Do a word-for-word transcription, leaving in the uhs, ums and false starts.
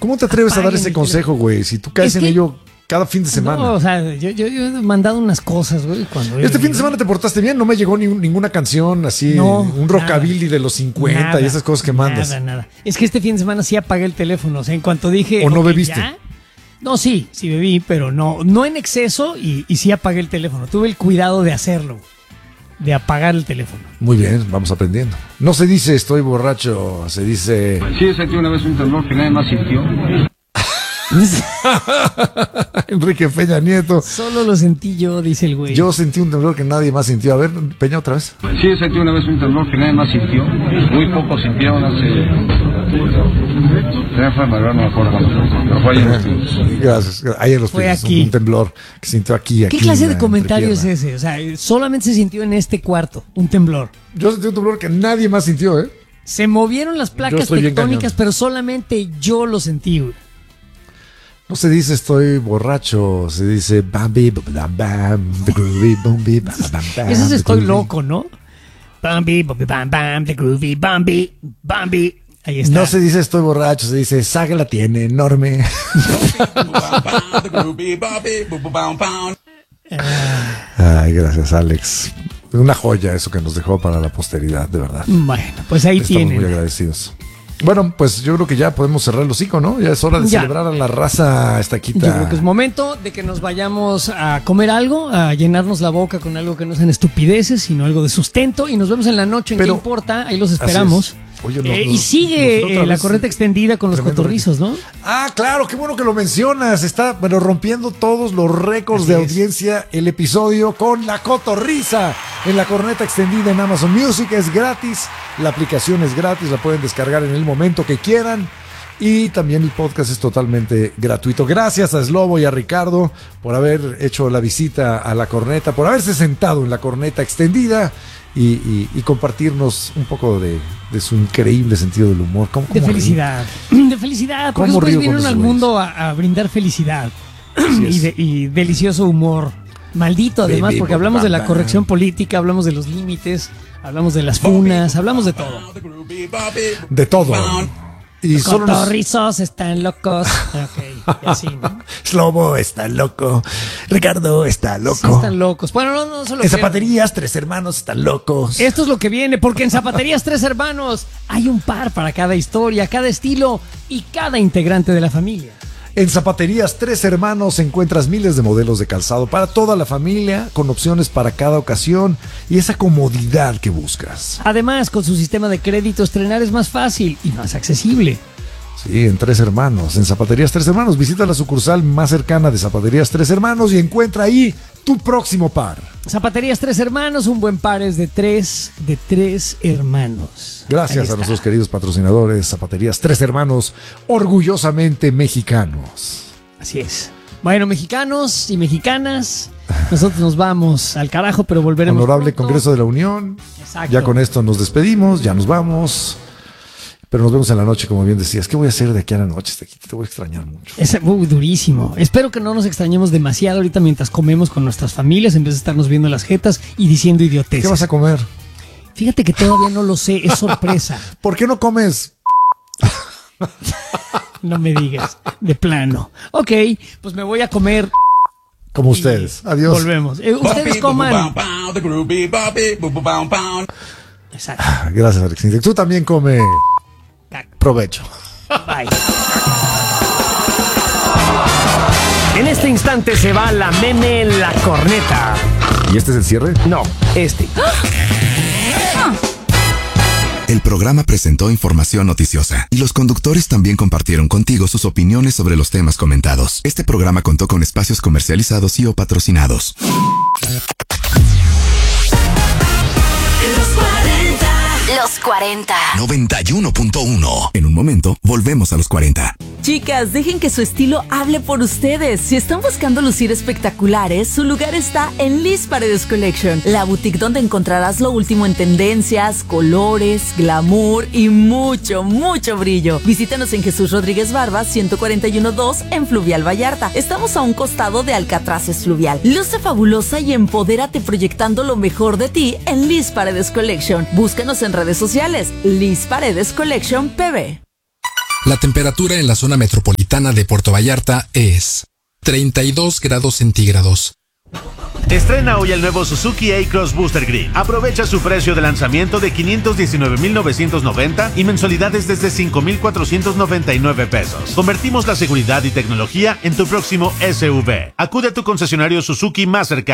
¿Cómo te atreves Apaguen a dar ese el consejo, güey? Si tú caes Es en que- ello cada fin de semana. No, o sea, yo, yo, yo he mandado unas cosas, güey. Cuando Este fin de semana te portaste bien, no me llegó ni, ninguna canción así, No, un rockabilly nada. de los cincuenta Nada, y esas cosas que mandas. Nada, nada. Es que este fin de semana sí apagué el teléfono. O sea, en cuanto dije. ¿O no ok, bebiste? ¿ya? No, sí, sí bebí, pero no, no en exceso y, y sí apagué el teléfono. Tuve el cuidado de hacerlo, de apagar el teléfono. Muy bien, vamos aprendiendo. No se dice estoy borracho, se dice... Sí, sentí una vez un temblor que nadie más sintió. Enrique Peña Nieto. Solo lo sentí yo, dice el güey. Yo sentí un temblor que nadie más sintió. A ver, Peña, otra vez. Sí, sentí una vez un temblor que nadie más sintió. Muy pocos sintieron hace... Ya fue Manuel, no me acuerdo cuándo. Pero fue ayer en los Pinos. Gracias. Ayer los Fue Pinos, aquí. un temblor que sintió aquí, aquí. ¿Qué clase en de la comentario es entrepierna. ese? O sea, solamente se sintió en este cuarto, un temblor. Yo sentí un temblor que nadie más sintió, ¿eh? Se movieron las Yo placas estoy bien tectónicas, cañón. pero solamente yo lo sentí, güey. No se dice estoy borracho, se dice bambi, bam, bam, the groovy, bambi, bam, bam, bam, Ese es the estoy groovy. loco, ¿no? Bambi, Bambi, bam, bam, the groovy, Bambi, Bambi. Ahí está. No se dice estoy borracho, se dice Saga la tiene enorme. Ay, gracias, Alex. Una joya eso que nos dejó para la posteridad, de verdad. Bueno, pues ahí Estamos muy tienen. agradecidos. Bueno, pues yo creo que ya podemos cerrar el hocico, ¿no? Ya es hora de Ya. celebrar a la raza estaquita. Yo creo que es momento de que nos vayamos a comer algo, a llenarnos la boca con algo que no sean estupideces, sino algo de sustento. Y nos vemos en la noche en Pero- ¿Qué importa? Ahí los Así esperamos. es. Oye, no, Eh, no, y sigue nosotros otra eh, la vez, corneta extendida con los tremendo cotorrizos, ¿no? Ah, claro, qué bueno que lo mencionas. Está, bueno, rompiendo todos los récords Así de es. audiencia el episodio con la cotorriza en la corneta extendida en Amazon Music. Es gratis, la aplicación es gratis, la pueden descargar en el momento que quieran. Y también el podcast es totalmente gratuito. Gracias a Slobo y a Ricardo por haber hecho la visita a la corneta, por haberse sentado en la corneta extendida y, y- y compartirnos un poco de, de su increíble sentido del humor. ¿Cómo- De cómo río? felicidad. De felicidad. Porque ¿Cómo esos güeyes río con vinieron esos al güeyes? mundo a, a brindar felicidad. Así es. Y, de- y delicioso humor. Maldito además, Baby, porque hablamos de la bam, corrección bam. política, hablamos de los límites, hablamos de las funas, hablamos de todo. De todo. Y solo nos... Cotorrizos están locos. Ok, y así, ¿no? Slobo está loco. Ricardo está Sí loco. están locos. Bueno, no, no solo En que- zapaterías, tres hermanos están locos. Esto es lo que viene, porque en Zapaterías Tres Hermanos hay un par para cada historia, cada estilo y cada integrante de la familia. En Zapaterías Tres Hermanos encuentras miles de modelos de calzado para toda la familia, con opciones para cada ocasión y esa comodidad que buscas. Además, con su sistema de crédito, estrenar es más fácil y más accesible. Sí, en Tres Hermanos, en Zapaterías Tres Hermanos. Visita la sucursal más cercana de Zapaterías Tres Hermanos y encuentra ahí tu próximo par. Zapaterías Tres Hermanos, un buen par es de tres, de tres hermanos. Ahí Gracias está. a nuestros queridos patrocinadores, Zapaterías Tres Hermanos, orgullosamente mexicanos. Así es. Bueno, mexicanos y mexicanas, nosotros nos vamos al carajo, pero volveremos. Honorable pronto. Congreso de la Unión. Exacto. Ya con esto nos despedimos, ya nos vamos. Pero nos vemos en la noche, como bien decías. ¿Qué voy a hacer de aquí a la noche? Te voy a extrañar mucho. Es uh, durísimo. Espero que no nos extrañemos demasiado ahorita mientras comemos con nuestras familias en vez de estarnos viendo las jetas y diciendo idioteces. ¿Qué vas a comer? Fíjate que todavía no lo sé, es sorpresa. ¿Por qué no comes? No me digas, de plano. Ok, pues me voy a comer. Como ustedes. y Adiós. Volvemos. Eh, ustedes coman. Exacto. Gracias, Alex. Tú también come. Provecho. Bye. En este instante se va la meme la corneta. ¿Y este es el cierre? No, este. El programa presentó información noticiosa y los conductores también compartieron contigo sus opiniones sobre los temas comentados. Este programa contó con espacios comercializados y o patrocinados. Los cuarenta. noventa y uno punto uno. En un momento, volvemos a los cuarenta. Chicas, dejen que su estilo hable por ustedes. Si están buscando lucir espectaculares, su lugar está en Liz Paredes Collection, la boutique donde encontrarás lo último en tendencias, colores, glamour y mucho, mucho brillo. Visítanos en Jesús Rodríguez Barba, ciento cuarenta y uno dos en Fluvial Vallarta. Estamos a un costado de Alcatraces Fluvial. Luce fabulosa y empodérate proyectando lo mejor de ti en Liz Paredes Collection. Búscanos en redes sociales, Liz Paredes Collection P B. La temperatura en la zona metropolitana de Puerto Vallarta es treinta y dos grados centígrados. Estrena hoy el nuevo Suzuki A-Cross Booster Green. Aprovecha su precio de lanzamiento de quinientos diecinueve mil novecientos noventa y mensualidades desde cinco mil cuatrocientos noventa y nueve pesos. Convertimos la seguridad y tecnología en tu próximo S U V. Acude a tu concesionario Suzuki más cercano.